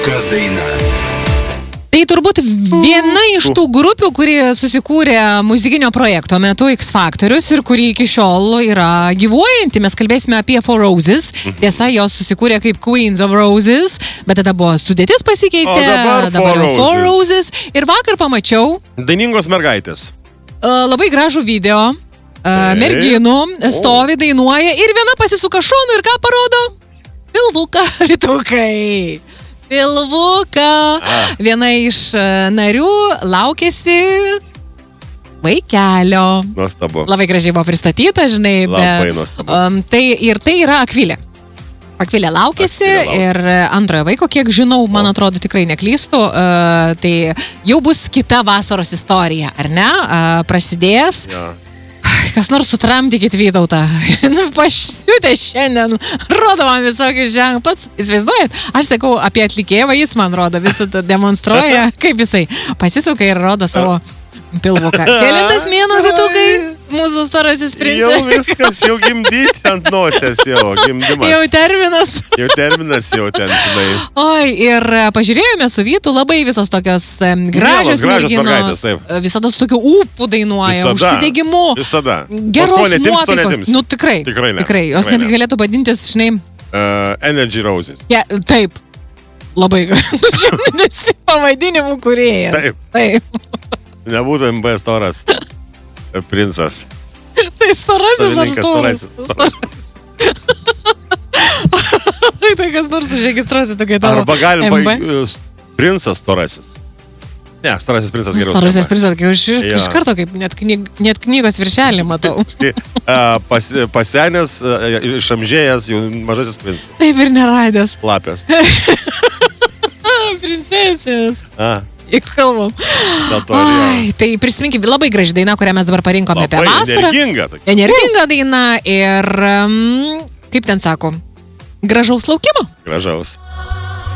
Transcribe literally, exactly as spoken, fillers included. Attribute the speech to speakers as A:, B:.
A: Lietuviška daina.
B: Tai turbūt viena iš tų grupių, kuri susikūrė muzikinio projekto metu X Factorius ir kuri iki šiol yra gyvuojanti. Mes kalbėsime apie Four Roses. Tiesa, jos susikūrė kaip Queens of Roses, bet tada buvo sudėtis pasikeitė.
C: O dabar,
B: dabar
C: Four
B: Four Roses. Ir vakar pamačiau
C: dainingos mergaitės.
B: uh, labai gražų video. Uh, merginų stovi, dainuoja ir viena pasisuka šonu ir ką parodo? Pilvuką, vytukai. Pilvuką.
C: Ah.
B: Viena iš uh, narių laukėsi vaikelio.
C: Nuostabu.
B: Labai gražiai buvo pristatyta, žinai.
C: Labai
B: be,
C: nuostabu.
B: Um, tai, ir tai yra Akvilė. Akvilė laukėsi
C: Akvilė laukėsi.
B: ir antrojo vaiko, kiek žinau, man atrodo, tikrai neklystu, uh, tai jau bus kita vasaros istorija, ar ne? Uh, prasidės.
C: Ja.
B: Kas nors sutramdykit Vytautą. Nu, pasiūtė šiandien, rodo man visokius ženklus. Pats, įsivaizduojat, aš sakau apie atlikėją, jis man rodo, visą tą demonstruoja, kaip jisai pasisuka ir rodo savo pilvuką. Kelintas mėnuo, Vytukai, mūsų storasis princas.
C: Jau viskas, jau gimdyti ant nosies, jau gimdymas.
B: Jau terminas.
C: Jau terminas, jau ten, žinai.
B: Oi, ir pažiūrėjome su Vytu labai visos tokios um, gražios
C: gražios
B: merginos.
C: mergaitės, taip.
B: Visada su tokiu ūpu dainuoja,
C: Visada.
B: užsidegimu.
C: Visada.
B: Geros
C: Ot, ko netims, to
B: nuotaikos.
C: netims.
B: Nu, tikrai.
C: Tikrai ne.
B: Tikrai. Jos
C: Tikrai
B: net
C: ne.
B: galėtų vadintis, žinai,
C: Uh, Energy Roses.
B: ja, taip. Labai. Čia nesi pavadinimų kūrėjas.
C: Taip.
B: Taip.
C: Nebūtų M B storas princas.
B: Tai storasis ar
C: Savininkas
B: storas?
C: storasis.
B: Tai kas nors užregistruosi tokia tavo
C: Arba galim
B: M B?
C: pa- princas storasis. Ne, storasis princas geriau.
B: Storasis
C: skamba.
B: princas, kai iš,
C: Jo.
B: iš karto kaip net, knyg, net knygos viršelį matau.
C: Uh, pas, pasenęs, uh, išamžėjęs, jau mažasis princas.
B: Taip ir neradęs.
C: Lapės.
B: Princesės.
C: A,
B: Juk kalbam.
C: dėl to ir jo.
B: Ai, tai prisiminkime, labai graži daina, kurią mes dabar parinkome apie
C: Labai
B: vasarą.
C: energinga tokia.
B: Energinga daina ir, um, kaip ten sako, gražaus laukimo.
C: Gražaus.